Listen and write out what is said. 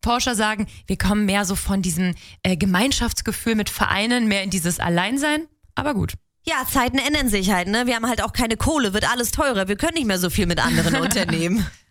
Forscher sagen, wir kommen mehr so von diesem Gemeinschaftsgefühl mit Vereinen, mehr in dieses Alleinsein. Aber gut. Ja, Zeiten ändern sich halt, ne? Wir haben halt auch keine Kohle, wird alles teurer. Wir können nicht mehr so viel mit anderen unternehmen.